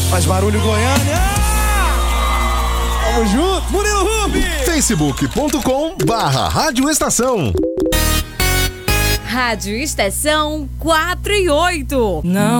Faz barulho, Goiânia! Tamo junto, Murilo Rubi! facebook.com/Rádio Estação. Rádio Estação 4 e 8. Não.